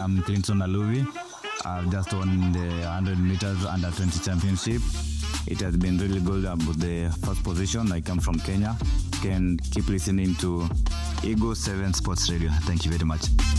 I'm Clinton Aluvi. I've just won the 100 meters under 20 championship. It has been really good about the first position. I come from Kenya. Can keep listening to Eagle 7 Sports Radio. Thank you very much.